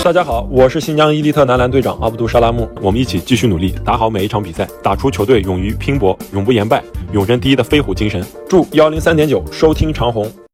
大家好，我是新疆伊利特男篮队长阿卜杜沙拉木，我们一起继续努力，打好每一场比赛，打出球队勇于拼搏、永不言败、永争第一的飞虎精神。祝103.9收听长虹。